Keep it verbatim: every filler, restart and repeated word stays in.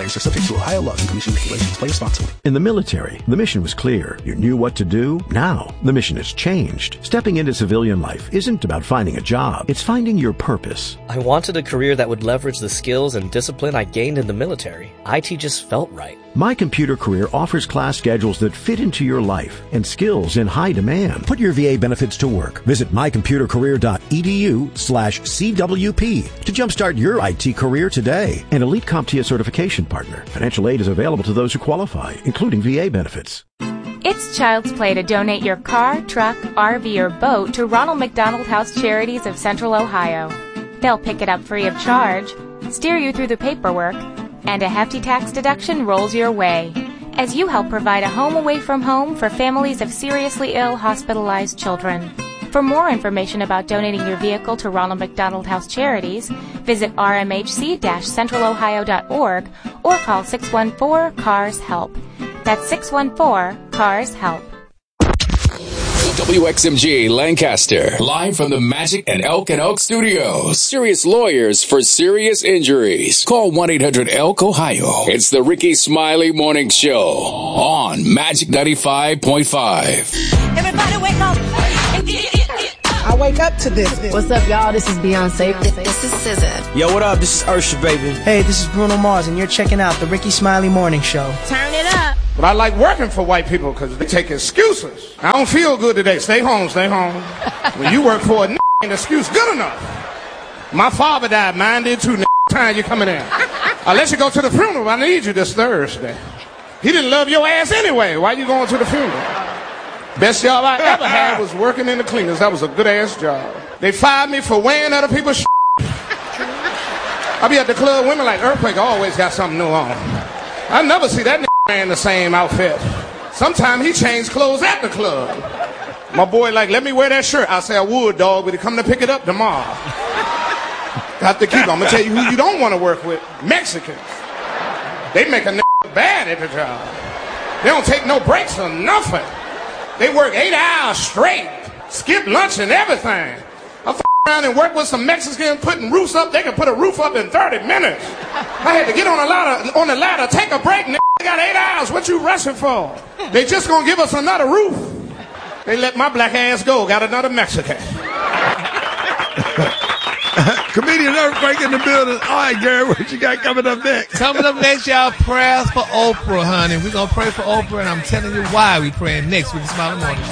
Players are subject to Ohio laws and commission regulations. Play responsibly. In the military, the mission was clear. You knew what to do. Now, the mission has changed. Stepping into civilian life isn't about finding a job. It's finding your purpose. I wanted a career that would leverage the skills and discipline I gained in the military. I T just felt right. My Computer Career offers class schedules that fit into your life and skills in high demand. Put your V A benefits to work. Visit mycomputercareer.edu slash CWP to jumpstart your I T career today. An Elite CompTIA certification partner. Financial aid is available to those who qualify, including V A benefits. It's child's play to donate your car, truck, R V, or boat to Ronald McDonald House Charities of Central Ohio. They'll pick it up free of charge, steer you through the paperwork, and a hefty tax deduction rolls your way as you help provide a home away from home for families of seriously ill hospitalized children. For more information about donating your vehicle to Ronald McDonald House Charities, visit r m h c dash central ohio dot org or call six one four, C A R S, HELP. That's six one four, C A R S, HELP. W X M G Lancaster, live from the Magic and Elk and Oak Studios. Serious lawyers for serious injuries. Call one eight hundred elk ohio. It's the Ricky Smiley Morning Show on Magic ninety-five point five. Everybody wake up. I wake up to this. What's up, y'all? This is Beyonce. This is S Z A. Yo, what up? This is Usher, baby. Hey, this is Bruno Mars, and you're checking out the Ricky Smiley Morning Show. Turn it up. But I like working for white people because they take excuses. I don't feel good today. Stay home, stay home. When you work for a n***, ain't excuse good enough. My father died, mine did too, n***. Time you coming in. I'll let you go to the funeral. I need you this Thursday. He didn't love your ass anyway. Why you going to the funeral? Best job I ever had was working in the cleaners. That was a good-ass job. They fired me for wearing other people's shit. I be at the club, women like Earthquake always got something new on. I never see that n*** wearing the same outfit. Sometimes he changed clothes at the club. My boy like, let me wear that shirt. I say I would, dog, but he come to pick it up tomorrow. Got to keep it. I'm going to tell you who you don't want to work with. Mexicans. They make a n*** bad at the job. They don't take no breaks or nothing. They work eight hours straight, skip lunch and everything. I f*** around and work with some Mexicans putting roofs up. They can put a roof up in thirty minutes. I had to get on a ladder, on the ladder, take a break, and they got eight hours. What you rushing for? They just gonna give us another roof. They let my black ass go. Got another Mexican. Comedian Earthquake in the building. All right, Gary, what you got coming up next? Coming up next, y'all, prayers for Oprah, honey. We're going to pray for Oprah, and I'm telling you why we praying next with the Smiley Morning.